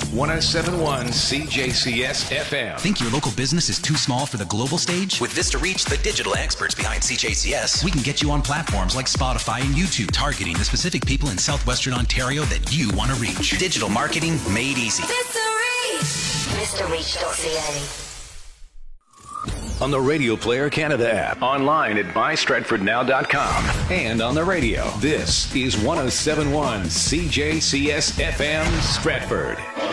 1071 CJCS FM. Think your local business is too small for the global stage? With Vista Reach, the digital experts behind CJCS, We can get you on platforms like Spotify and YouTube, targeting the specific people in southwestern Ontario that you want to reach. digital marketing made easy. VistaReach.ca. On the Radio Player Canada app, online at mystratfordnow.com, and on the radio. This is 1071 CJCS FM Stratford.